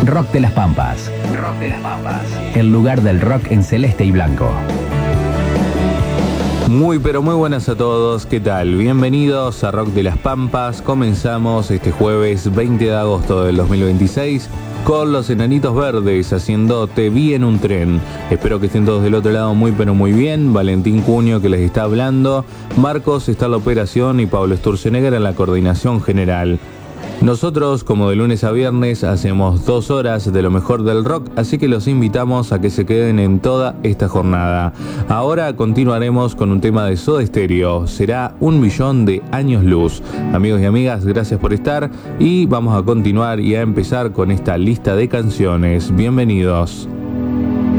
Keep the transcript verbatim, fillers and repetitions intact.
Rock de las Pampas. Rock de las Pampas. El lugar del rock en celeste y blanco. Muy pero muy buenas a todos, ¿qué tal? Bienvenidos a Rock de las Pampas. Comenzamos este jueves veinte de agosto del dos mil veintiséis con los Enanitos Verdes haciendo Te vi en un tren. Espero que estén todos del otro lado muy pero muy bien. Valentín Cuño que les está hablando, Marcos está en la operación y Pablo Sturzenegger en la coordinación general. Nosotros, como de lunes a viernes, hacemos dos horas de lo mejor del rock, así que los invitamos a que se queden en toda esta jornada. Ahora continuaremos con un tema de Soda Stereo, será Un Millón de Años Luz. Amigos y amigas, gracias por estar y vamos a continuar y a empezar con esta lista de canciones. Bienvenidos.